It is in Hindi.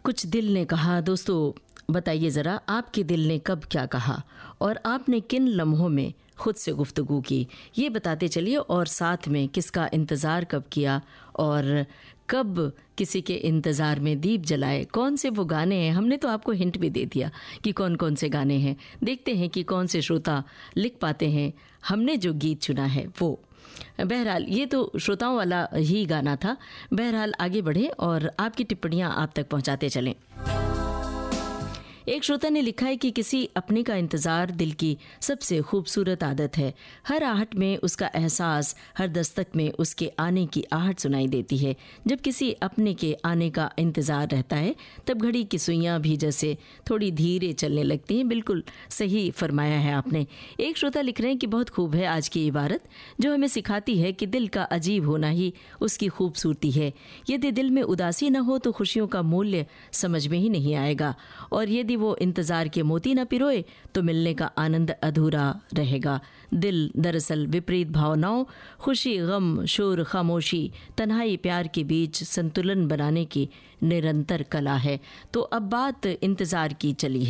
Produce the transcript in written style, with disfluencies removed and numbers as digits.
कुछ दिल ने कहा। दोस्तों बताइए ज़रा, आपके दिल ने कब क्या कहा और आपने किन लम्हों में खुद से गुफ्तगू की, ये बताते चलिए। और साथ में किसका इंतज़ार कब किया और कब किसी के इंतज़ार में दीप जलाए, कौन से वो गाने हैं। हमने तो आपको हिंट भी दे दिया कि कौन कौन से गाने हैं। देखते हैं कि कौन से श्रोता लिख पाते हैं हमने जो गीत चुना है वो। बहरहाल ये तो श्रोताओं वाला ही गाना था। बहरहाल आगे बढ़े और आपकी टिप्पणियां आप तक पहुंचाते चलें। एक श्रोता ने लिखा है कि किसी अपने का इंतज़ार दिल की सबसे खूबसूरत आदत है। हर आहट में उसका एहसास, हर दस्तक में उसके आने की आहट सुनाई देती है। जब किसी अपने के आने का इंतज़ार रहता है तब घड़ी की सुइयां भी जैसे थोड़ी धीरे चलने लगती हैं। बिल्कुल सही फरमाया है आपने। एक श्रोता लिख रहे हैं कि बहुत खूब है आज की इबारत, जो हमें सिखाती है कि दिल का अजीब होना ही उसकी खूबसूरती है। यदि दिल में उदासी न हो तो खुशियों का मूल्य समझ में ही नहीं आएगा, और यदि वो इंतजार के मोती न पिरोए तो मिलने का आनंद अधूरा रहेगा। दिल दरअसल विपरीत भावनाओं, खुशी, गम, शोर, खामोशी, तन्हाई, प्यार के बीच संतुलन बनाने की निरंतर कला है। तो अब बात इंतजार की चली है।